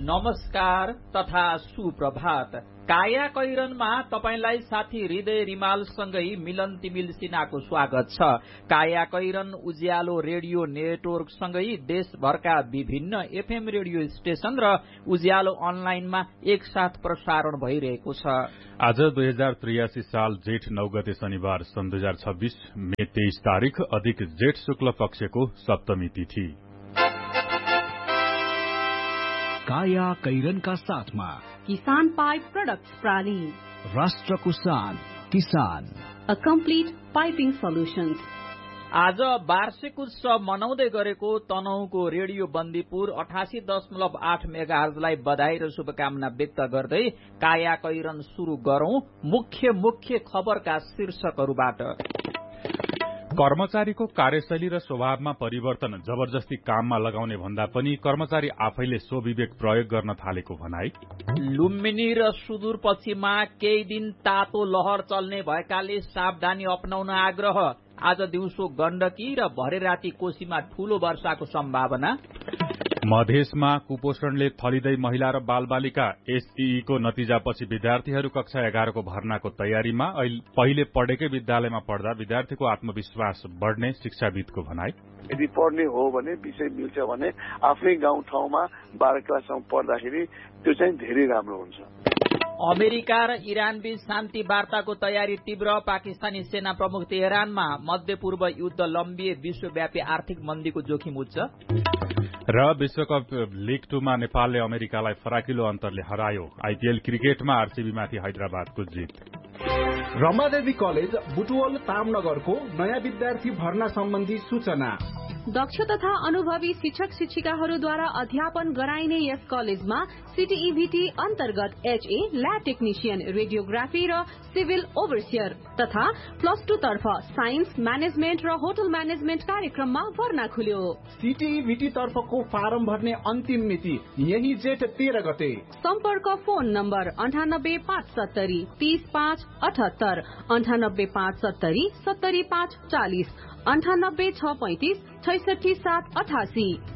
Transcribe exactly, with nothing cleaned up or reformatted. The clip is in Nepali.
नमस्कार तथा सुप्रभात। काया कैरनमा तपाईलाई साथी हृदय रिमालसँगै मिलन तिमिल सिन्हाको स्वागत छ। काया कैरन उज्यालो रेडियो नेटवर्कसँगै देशभरका विभिन्न एफएम रेडियो स्टेशन र उज्यालो अनलाइनमा एकसाथ प्रसारण भइरहेको छ। आज दुई हजार त्रियासी साल जेठ नौ गते शनिबार सन् दुई हजार छब्बीस मे तेइस तारीक अधिक जेठ शुक्ल पक्षको सप्तमी तिथि। काया कैरनका साथमा किसान पाइप प्रोडक्ट्स प्राली, राष्ट्रको शान किसान, अ कम्प्लिट पाइपिङ सोल्युशन्स। आज वार्षिक उत्सव मनाउँदै गरेको तनहुँको रेडियो बन्दीपुर अठासी दशमलव आठ मेगाहर्जलाई बधाई र शुभकामना व्यक्त गर्दै काया कैरन शुरू गरौं मुख्य मुख्य खबरका शीर्षकहरूबाट। कर्मचारीको कार्यशैली र स्वभावमा परिवर्तन जबरजस्ती काममा लगाउने भन्दा पनि कर्मचारी आफैले स्वविवेक प्रयोग गर्न थालेको भनाई। लुम्बिनी र सुदूरपश्चिममा केही दिन तातो लहर चल्ने भएकाले सावधानी अपनाउन आग्रह। आज दिउँसो गण्डकी र भरे राति कोशीमा ठूलो वर्षाको सम्भावना। मधेसमा कुपोषणले थलिँदै महिला र बालबालिका एसईको नतिजापछि विद्यार्थीहरू कक्षा एघारको भर्नाको तयारीमा। पहिले पढेकै विद्यालयमा पढ्दा विद्यार्थीको आत्मविश्वास बढ़ने शिक्षाविदको भनाई। यदि पढ्ने हो भने विषय मिल्छ भने आफ्नै गाउँ ठाउँमा बाह्र क्लाससम्म पढ्दाखेरि त्यो चाहिँ धेरै राम्रो हुन्छ। अमेरिका र इरान बीच शान्ति वार्ताको तयारी तीव्र। पाकिस्तानी सेना प्रमुख तेहरानमा। मध्यपूर्व युद्ध लम्बिए विश्वव्यापी आर्थिक मन्दीको जोखिम उच्च। र विश्वकप लीग टूमा नेपालले अमेरिकालाई फराकिलो अन्तरले हरायो। आईपीएल क्रिकेटमा आरसीबीमाथि हैदराबादको जित। रमादेवी कलेज बुटवल तामनगरको नयाँ विद्यार्थी भर्ना सम्बन्धी सूचना। दक्ष तथा अनुभवी शिक्षक शिक्षिकाहरूद्वारा अध्यापन गराइने यस कलेजमा सीटीईभीटी अन्तर्गत एचए, ल्याब टेक्निशियन, रेडियोग्राफी र सिभिल ओभरसियर तथा प्लस टू तर्फ साइन्स, म्यानेजमेन्ट र होटल म्यानेजमेन्ट कार्यक्रममा भर्ना खुल्यो। सीटीईभीटी तर्फको फारम भर्ने अन्तिम मिति यही जेठ तेह्र गते। सम्पर्क फोन नम्बर अन्ठानब्बे पाँच सत्तरी तीस पाँच अठहत्तर, अन्ठानब्बे पाँच सत्तरी सत्तरी पाँच चालिस, अन्ठानब्बे छ पैंतिस छैसठी सात अठासी।